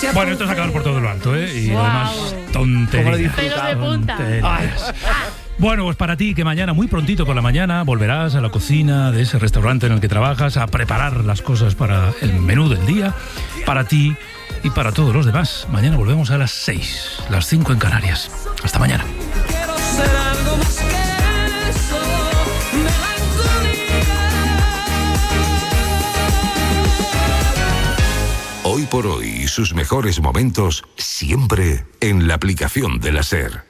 Bueno, esto es acabar por todo lo alto, ¿eh? Y además, tonterías. Pero de punta. Bueno, pues para ti, que mañana, muy prontito por la mañana, volverás a la cocina de ese restaurante en el que trabajas a preparar las cosas para el menú del día, para ti y para todos los demás. Mañana volvemos a las 6, las 5 en Canarias. Hasta mañana. Hoy por hoy, sus mejores momentos siempre en la aplicación de la SER.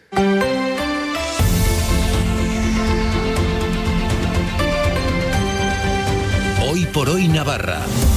Hoy por hoy Navarra.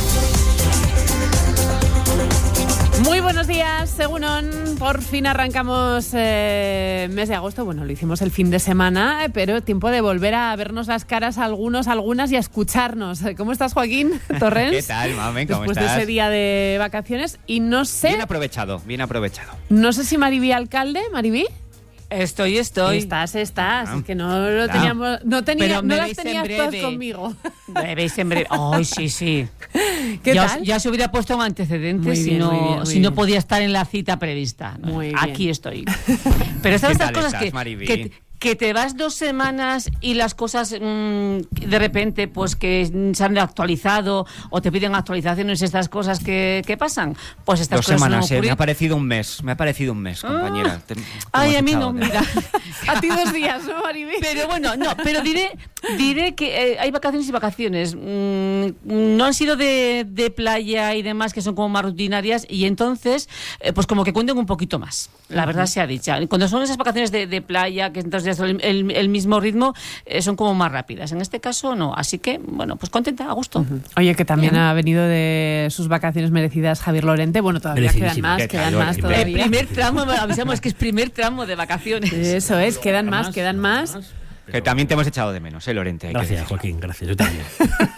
Muy buenos días, según por fin arrancamos mes de agosto. Bueno, lo hicimos el fin de semana, pero tiempo de volver a vernos las caras algunas y a escucharnos. ¿Cómo estás, Joaquín Torrens? ¿Qué tal, mami? ¿Cómo Después estás? de ese día de vacaciones y no sé... Bien aprovechado. No sé si Maribí alcalde, Maribí. Estoy. Estás. Es que no lo teníamos, no las tenías todas conmigo. Me veis en breve. Ay, sí. ¿Qué tal? Ya se hubiera puesto un antecedente Muy bien, si no podía estar en la cita prevista. Muy bien. Aquí estoy. Pero estas cosas Maribí? que te vas 2 semanas y las cosas de repente pues que se han actualizado o te piden actualizaciones, estas cosas que pasan, pues estas 2 cosas semanas, no me ha parecido un mes, compañera. Ay, a mí no, mira. A ti 2 días, ¿no, Maribí? Pero bueno, pero diré que hay vacaciones y vacaciones. No han sido de playa y demás, que son como más rutinarias, y entonces, pues como que cuenten un poquito más. La verdad sea dicha. Cuando son esas vacaciones de playa, que entonces ya son el mismo ritmo, son como más rápidas. En este caso, no. Así que, bueno, pues contenta, a gusto. Oye, que también ha venido de sus vacaciones merecidas Javier Lorente. Bueno, todavía quedan más todavía. El primer tramo, avisamos que es primer tramo de vacaciones. Eso es, quedan más. Que también te hemos echado de menos, Lorente. Gracias, Joaquín, gracias. Yo también.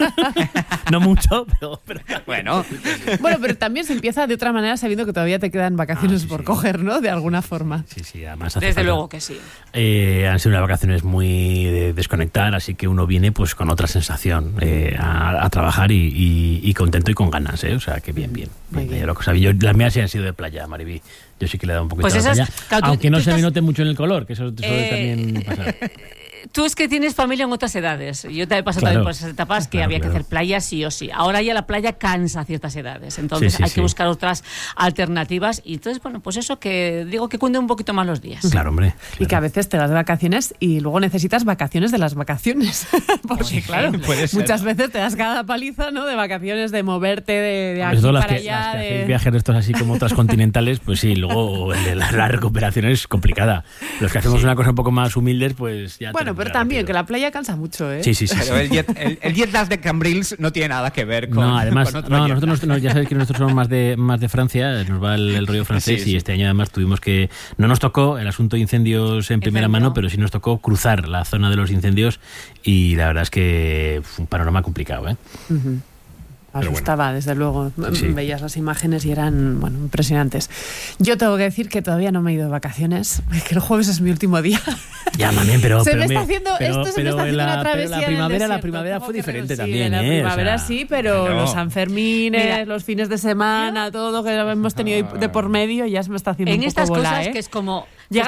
No mucho, pero... Bueno, pero también se empieza de otra manera sabiendo que todavía te quedan vacaciones por coger, ¿no? De alguna forma. Sí, además hace Desde falta. luego que sí. Han sido unas vacaciones muy de desconectar, así que uno viene pues con otra sensación a trabajar y contento y con ganas, ¿eh? O sea, que bien. Las mías sí han sido de playa, Maribí. Yo sí que le he dado un poquito Pues de esas, playa, claro, aunque no se me note mucho en el color, que eso suele también pasar. Tú es que tienes familia en otras edades. Yo te he pasado también por esas etapas que había que hacer playa sí o sí. Ahora ya la playa cansa a ciertas edades. Entonces hay que buscar otras alternativas. Y entonces, bueno, pues eso que digo que cuenten un poquito más los días. Claro, hombre. Y que a veces te vas de vacaciones y luego necesitas vacaciones de las vacaciones. Porque, claro, muchas veces te das cada paliza, ¿no? De vacaciones, de moverte de aquí para allá. Las que hacéis viajes de estos así como transcontinentales, pues sí, luego la recuperación es complicada. Los que hacemos una cosa un poco más humildes, pues ya... Bueno, pero también, que la playa cansa mucho, ¿eh? Sí. pero el jet lag de Cambrils no tiene nada que ver con... No, además, con otro jet nosotros lag. ya sabéis que nosotros somos más de Francia, nos va el rollo francés y este año además tuvimos que... No nos tocó el asunto de incendios en primera mano, pero sí nos tocó cruzar la zona de los incendios y la verdad es que fue un panorama complicado, ¿eh? Uh-huh. Asustaba, desde luego. Sí. Veías las imágenes y eran, impresionantes. Yo tengo que decir que todavía no me he ido de vacaciones, que el jueves es mi último día. Ya, también, pero... Se me está haciendo una travesía. Pero la primavera fue diferente también, La primavera sí, pero los Sanfermines, los fines de semana, todo que hemos tenido de por medio, ya se me está haciendo un poco estas bola, cosas que es como...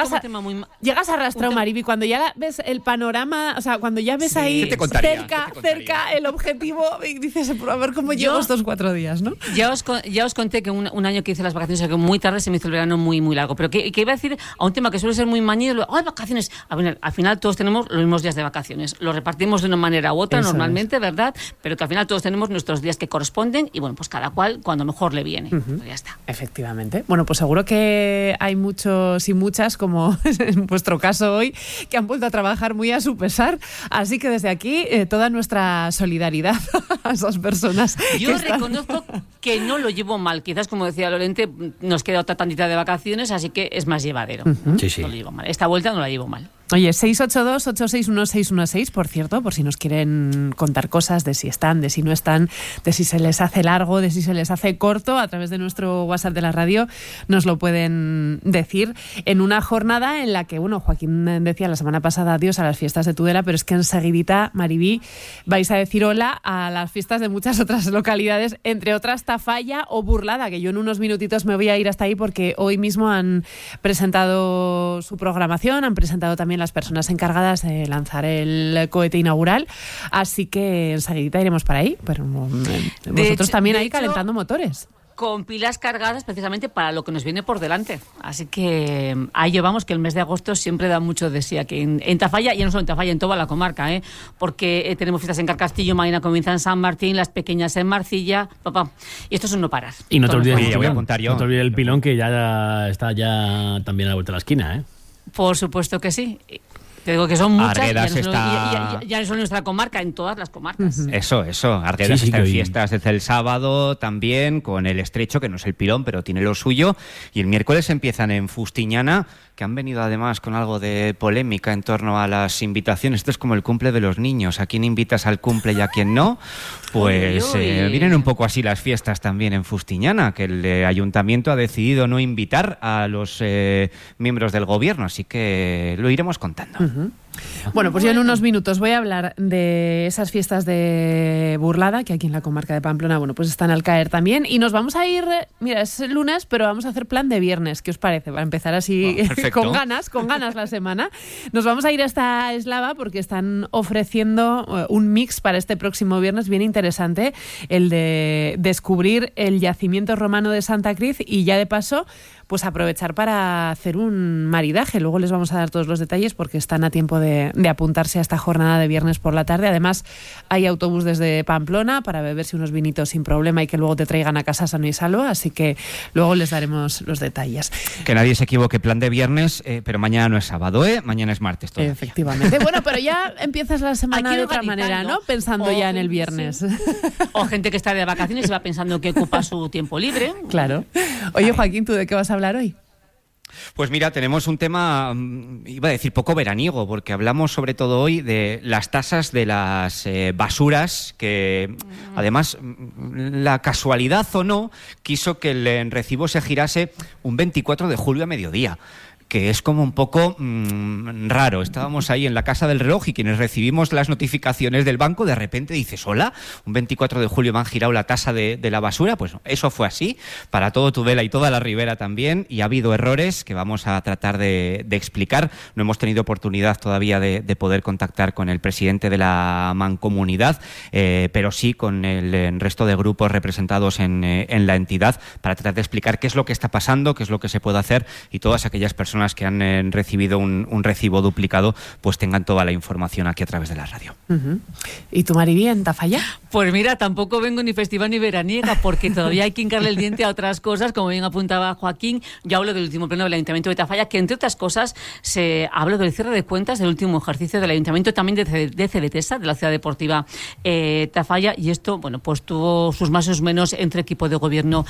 Llegas arrastrado, Mariby, cuando ya ves el panorama, o sea, cuando ya ves ahí cerca el objetivo y dices, a ver cómo llego estos 4 días, ¿no? Ya os conté que un año que hice las vacaciones, que muy tarde se me hizo el verano muy largo, pero que iba a decir a un tema que suele ser muy mañero, vacaciones. Al final todos tenemos los mismos días de vacaciones, los repartimos de una manera u otra normalmente, ¿verdad? Pero que al final todos tenemos nuestros días que corresponden y bueno, pues cada cual cuando mejor le viene. Pues ya está. Efectivamente. Bueno, pues seguro que hay muchos y muchas, como en vuestro caso hoy, que han vuelto a trabajar muy a su pesar. Así que desde aquí, toda nuestra solidaridad a esas personas. Yo reconozco que no lo llevo mal. Quizás, como decía Lorente, nos queda otra tantita de vacaciones, así que es más llevadero. Sí. No lo llevo mal. Esta vuelta no la llevo mal. Oye, 682-861-616, por cierto, por si nos quieren contar cosas de si están, de si no están, de si se les hace largo, de si se les hace corto, a través de nuestro WhatsApp de la radio nos lo pueden decir en una jornada en la que, bueno, Joaquín decía la semana pasada adiós a las fiestas de Tudela, pero es que enseguidita, Maribí, vais a decir hola a las fiestas de muchas otras localidades, entre otras Tafalla o Burlada, que yo en unos minutitos me voy a ir hasta ahí porque hoy mismo han presentado su programación, han presentado también las personas encargadas de lanzar el cohete inaugural, así que enseguida iremos para ahí, pero vosotros también ahí calentando motores. Con pilas cargadas precisamente para lo que nos viene por delante. Así que ahí llevamos, que el mes de agosto siempre da mucho de sí aquí en Tafalla, y no solo en Tafalla, en toda la comarca, porque tenemos fiestas en Carcastillo, mañana comienza en San Martín, las pequeñas en Marcilla, y esto es un no parar. Y no te olvides, voy a contar yo. No te olvides el pilón, que ya está ya también a la vuelta de la esquina, Por supuesto que sí. Te digo que son muchas, Arguedas ya no son nuestra comarca, en todas las comarcas. Eso. Arguedas está en que fiestas desde el sábado también, con el Estrecho, que no es el pilón, pero tiene lo suyo. Y el miércoles empiezan en Fustiñana, que han venido además con algo de polémica en torno a las invitaciones. Esto es como el cumple de los niños. ¿A quién invitas al cumple y a quién no? Pues vienen un poco así las fiestas también en Fustiñana, que el ayuntamiento ha decidido no invitar a los miembros del gobierno. Así que lo iremos contando. Bueno, pues yo en unos minutos voy a hablar de esas fiestas de Burlada, que aquí en la comarca de Pamplona, bueno, pues están al caer también. Y nos vamos a ir, mira, es lunes, pero vamos a hacer plan de viernes. ¿Qué os parece? Va a empezar así con ganas la semana. Nos vamos a ir hasta Eslava porque están ofreciendo un mix para este próximo viernes bien interesante, el de descubrir el yacimiento romano de Santa Cruz y ya de paso pues aprovechar para hacer un maridaje. Luego les vamos a dar todos los detalles porque están a tiempo de apuntarse a esta jornada de viernes por la tarde. Además, hay autobús desde Pamplona para beberse unos vinitos sin problema y que luego te traigan a casa sano y salvo, así que luego les daremos los detalles. Que nadie se equivoque, plan de viernes, pero mañana no es sábado, mañana es martes todavía. Efectivamente. Bueno, pero ya empiezas la semana de otra manera, ¿no? Pensando ya en el viernes. Sí. O gente que está de vacaciones y va pensando que ocupa su tiempo libre. Claro. Oye, Joaquín, ¿tú de qué vas a hablar hoy? Pues mira, tenemos un tema, iba a decir poco veraniego, porque hablamos sobre todo hoy de las tasas de las basuras, que además, la casualidad o no, quiso que el recibo se girase un 24 de julio a mediodía. Que es como un poco raro. Estábamos ahí en la casa del reloj y quienes recibimos las notificaciones del banco, de repente dices, hola, un 24 de julio me han girado la tasa de la basura. Pues eso fue así, para todo Tudela y toda la Ribera también, y ha habido errores que vamos a tratar de explicar. No hemos tenido oportunidad todavía de poder contactar con el presidente de la mancomunidad, pero sí con el resto de grupos representados en la entidad, para tratar de explicar qué es lo que está pasando, qué es lo que se puede hacer, y todas aquellas personas que han recibido un recibo duplicado pues tengan toda la información aquí a través de la radio. ¿Y tu Maribí en Tafalla? Pues mira, tampoco vengo ni festiva ni veraniega, porque todavía hay que hincarle el diente a otras cosas, como bien apuntaba Joaquín. Yo hablo del último pleno del Ayuntamiento de Tafalla, que entre otras cosas hablo del cierre de cuentas del último ejercicio del Ayuntamiento, también de CDTESA, de la Ciudad Deportiva Tafalla, y esto, bueno, pues tuvo sus más o menos entre equipo de gobierno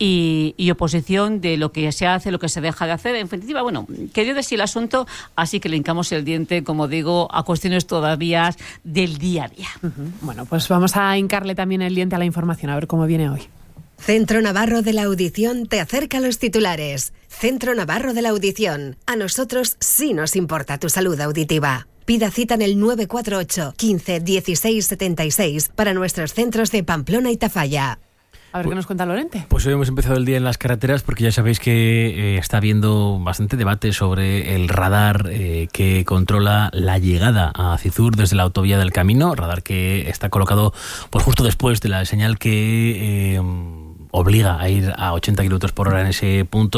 y oposición, de lo que se hace, lo que se deja de hacer. En definitiva, bueno, que dio de sí el asunto, así que le hincamos el diente, como digo, a cuestiones todavía del día a día. Bueno, pues vamos a hincarle también el diente a la información, a ver cómo viene hoy. Centro Navarro de la Audición te acerca a los titulares. Centro Navarro de la Audición. A nosotros sí nos importa tu salud auditiva. Pida cita en el 948 15 16 76 para nuestros centros de Pamplona y Tafalla. A ver qué nos cuenta Lorente. Pues hoy hemos empezado el día en las carreteras porque ya sabéis que está habiendo bastante debate sobre el radar que controla la llegada a Cizur desde la autovía del Camino, radar que está colocado pues justo después de la señal que obliga a ir a 80 km/h en ese punto.